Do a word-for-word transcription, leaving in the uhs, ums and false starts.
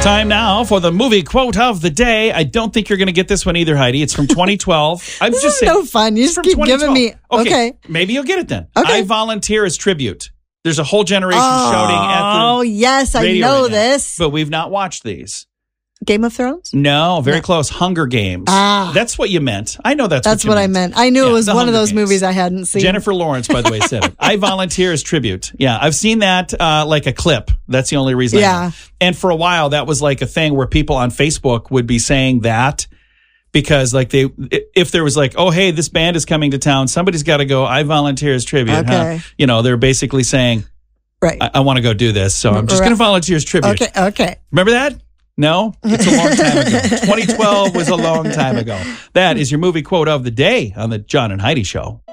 Time now for the movie quote of the day. I don't think you're going to get this one either, Heidi. It's from twenty twelve. I'm This just is saying. no fun. You It's just from keep giving me. twenty twelve. Okay. Maybe you'll get it then. Okay. I volunteer as tribute. There's a whole generation shouting at the Oh, yes, I radio know right now, this. but we've not watched these. Game of Thrones? No, very No. close. Hunger Games. Ah. That's what you meant. I know that's, That's what you what I meant. meant. I knew Yeah, it was the one of Hunger those Games. movies I hadn't seen. Jennifer Lawrence, by the way, said it. I volunteer as tribute. Yeah, I've seen that uh, like a clip. That's the only reason. I Yeah. know. And for a while, that was like a thing where people on Facebook would be saying that because, like, they, if there was like, oh, hey, this band is coming to town, somebody's got to go. I volunteer as tribute. Okay. Huh? You know, they're basically saying, Right. I, I want to go do this, so I'm just Right. going to volunteer as tribute. Okay. Okay. Remember that? No? It's a long time ago. twenty twelve was a long time ago. That is your movie quote of the day on the John and Heidi Show.